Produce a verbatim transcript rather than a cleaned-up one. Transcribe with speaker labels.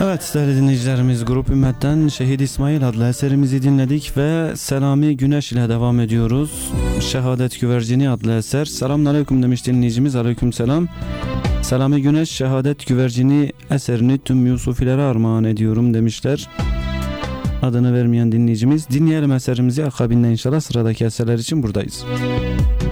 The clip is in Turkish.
Speaker 1: Evet değerli dinleyicilerimiz, Grup Ümmet'ten Şehit İsmail adlı eserimizi dinledik ve Selami Güneş ile devam ediyoruz. Şehadet Güvercini adlı eser. Selamünaleyküm demiş dinleyicimiz. Aleykümselam. Selami Güneş Şehadet Güvercini eserini tüm Yusufilere armağan ediyorum demişler. Adını vermeyen dinleyicimiz. Dinleyelim eserimizi, akabinde inşallah sıradaki eserler için buradayız.